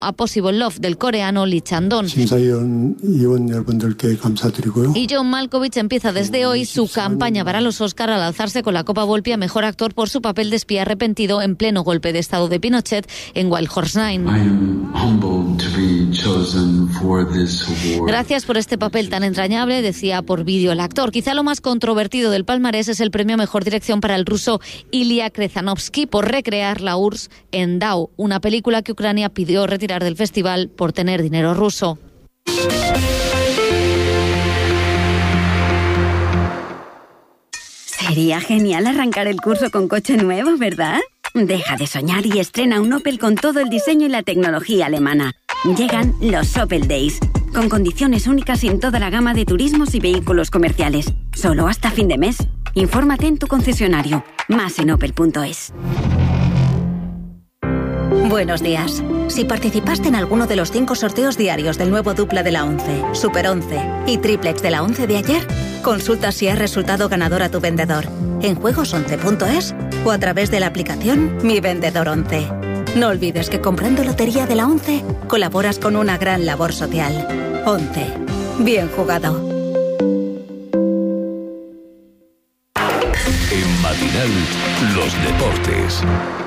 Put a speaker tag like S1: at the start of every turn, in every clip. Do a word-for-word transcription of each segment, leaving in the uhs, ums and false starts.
S1: A Possible Love del coreano Lee Chandon. Y John Malkovich empieza desde hoy su campaña para los Oscar al alzarse con la Copa Volpi a Mejor Actor por su papel de espía arrepentido en pleno golpe de estado de Pinochet en Wild Horse Nine. Gracias por este papel tan entrañable, decía por vídeo el actor. Quizá lo más controvertido del palmarés es el premio a Mejor Dirección para el ruso Ilya Krezanovsky por recrear la U R S S en Dao, una película que Ucrania pidió retirar del festival por tener dinero ruso.
S2: Sería genial arrancar el curso con coche nuevo, ¿verdad? Deja de soñar y estrena un Opel con todo el diseño y la tecnología alemana. Llegan los Opel Days, con condiciones únicas en toda la gama de turismos y vehículos comerciales. Solo hasta fin de mes. Infórmate en tu concesionario. Más en opel punto es.
S3: Buenos días. Si participaste en alguno de los cinco sorteos diarios del nuevo Dupla de la once, Super once y Triplex de la once de ayer, consulta si has resultado ganador a tu vendedor en juegos once punto es o a través de la aplicación Mi Vendedor once. No olvides que comprando Lotería de la once colaboras con una gran labor social. once. Bien jugado.
S4: En Matinal, los deportes.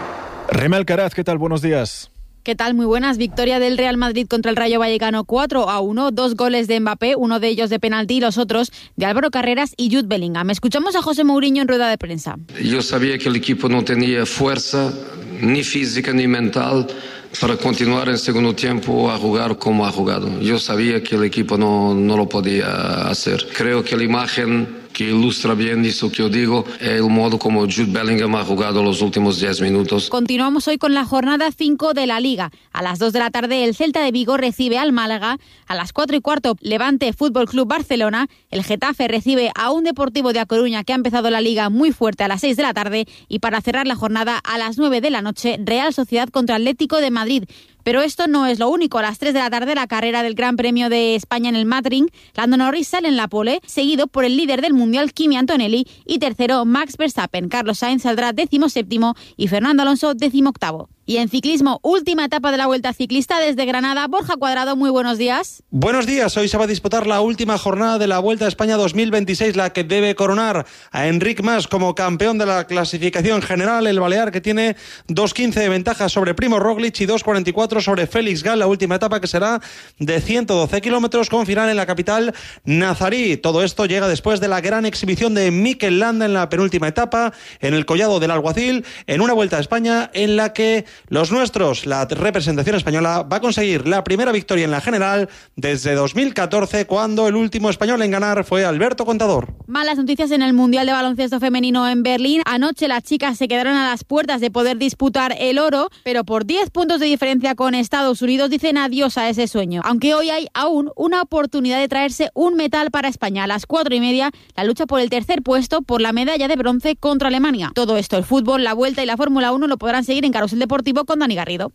S5: Reme Alcaraz, ¿qué tal? Buenos días.
S6: ¿Qué tal? Muy buenas. Victoria del Real Madrid contra el Rayo Vallecano cuatro a uno. Dos goles de Mbappé, uno de ellos de penalti y los otros de Álvaro Carreras y Jude Bellingham. Escuchamos a José Mourinho en rueda de prensa.
S7: Yo sabía que el equipo no tenía fuerza, ni física ni mental, para continuar en segundo tiempo a jugar como ha jugado. Yo sabía que el equipo no, no lo podía hacer. Creo que la imagen que ilustra bien eso que yo digo es el modo como Jude Bellingham ha jugado los últimos diez minutos.
S6: Continuamos hoy con la jornada cinco de la Liga. A las dos de la tarde el Celta de Vigo recibe al Málaga. A las cuatro y cuarto Levante Fútbol Club Barcelona. El Getafe recibe a un Deportivo de A Coruña que ha empezado la Liga muy fuerte a las seis de la tarde. Y para cerrar la jornada a las nueve de la noche Real Sociedad contra Atlético de Madrid. Pero esto no es lo único. A las tres de la tarde la carrera del Gran Premio de España en el Madrid. Lando Norris sale en la pole, seguido por el líder del Mundial Kimi Antonelli y tercero Max Verstappen. Carlos Sainz saldrá décimo séptimo y Fernando Alonso décimo octavo. Y en ciclismo, última etapa de la Vuelta Ciclista desde Granada. Borja Cuadrado, muy buenos días.
S8: Buenos días. Hoy se va a disputar la última jornada de la Vuelta a España dos mil veintiséis, la que debe coronar a Enric Mas como campeón de la clasificación general. El balear que tiene dos quince de ventaja sobre Primo Roglic y dos cuarenta y cuatro sobre Félix Gall. La última etapa que será de ciento doce kilómetros con final en la capital nazarí. Todo esto llega después de la gran exhibición de Mikel Landa en la penúltima etapa en el Collado del Alguacil, en una Vuelta a España en la que los nuestros, la representación española, va a conseguir la primera victoria en la general desde dos mil catorce, cuando el último español en ganar fue Alberto Contador.
S6: Malas noticias en el Mundial de Baloncesto Femenino en Berlín. Anoche las chicas se quedaron a las puertas de poder disputar el oro, pero por diez puntos de diferencia con Estados Unidos dicen adiós a ese sueño. Aunque hoy hay aún una oportunidad de traerse un metal para España. A las cuatro y media, la lucha por el tercer puesto por la medalla de bronce contra Alemania. Todo esto, el fútbol, la Vuelta y la Fórmula uno, lo podrán seguir en Carrusel Deportivo con Dani Garrido.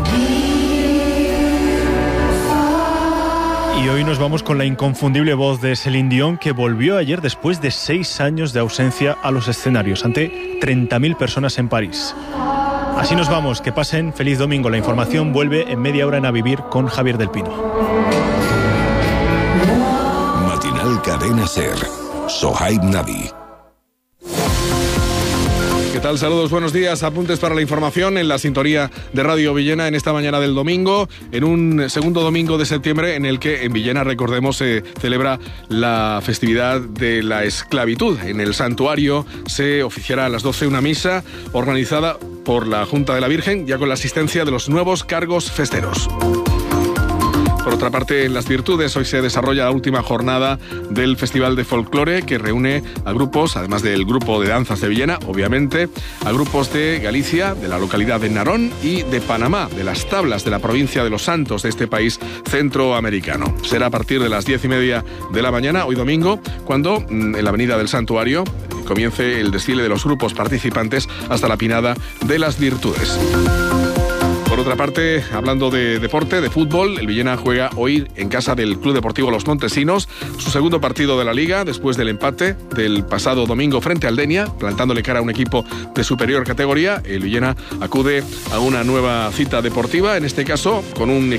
S5: Y hoy nos vamos con la inconfundible voz de Celine Dion, que volvió ayer después de seis años de ausencia a los escenarios ante treinta mil personas en París. Así nos vamos, que pasen feliz domingo. La información vuelve en media hora en A Vivir con Javier del Pino.
S4: Matinal Cadena Ser. Sohaib Nabi.
S9: ¿Qué tal? Saludos, buenos días. Apuntes para la información en la sintonía de Radio Villena en esta mañana del domingo, en un segundo domingo de septiembre en el que en Villena, recordemos, se celebra la festividad de la esclavitud. En el santuario se oficiará a las doce una misa organizada por la Junta de la Virgen, ya con la asistencia de los nuevos cargos festeros. Por otra parte, en Las Virtudes, hoy se desarrolla la última jornada del Festival de Folclore, que reúne a grupos, además del grupo de danzas de Villena, obviamente, a grupos de Galicia, de la localidad de Narón, y de Panamá, de las Tablas, de la provincia de Los Santos, de este país centroamericano. Será a partir de las diez y media de la mañana, hoy domingo, cuando en la Avenida del Santuario comience el desfile de los grupos participantes hasta la Pinada de Las Virtudes. Por Por otra parte, hablando de deporte, de fútbol, el Villena juega hoy en casa del Club Deportivo Los Montesinos su segundo partido de la Liga después del empate del pasado domingo frente al Denia, plantándole cara a un equipo de superior categoría. El Villena acude a una nueva cita deportiva, en este caso con un